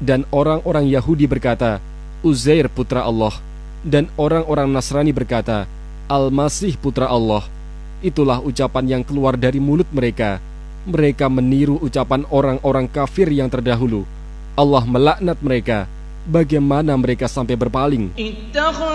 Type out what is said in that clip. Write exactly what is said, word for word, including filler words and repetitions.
Dan orang-orang Yahudi berkata, Uzair putra Allah. Dan orang-orang Nasrani berkata, Al-Masih putra Allah. Itulah ucapan yang keluar dari mulut mereka. Mereka meniru ucapan orang-orang kafir yang terdahulu. Allah melaknat mereka. Bagaimana mereka sampai berpaling?